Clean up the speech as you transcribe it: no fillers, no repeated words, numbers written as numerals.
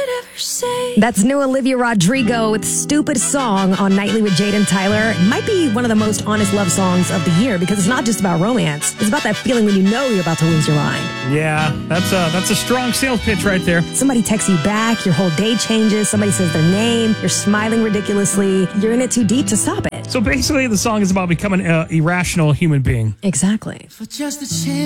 ever say. That's new Olivia Rodrigo with Stupid Song on Nightly with Jade and Tyler. It might be one of the most honest love songs of the year because it's not just about romance. It's about that feeling when you know you're about to lose your mind. Yeah, that's a strong sales pitch right there. Somebody texts you back, your whole day changes, somebody says their name, you're smiling ridiculously, you're in it too deep to stop it. So basically, the song is about becoming an irrational human being. Exactly. For just a chance.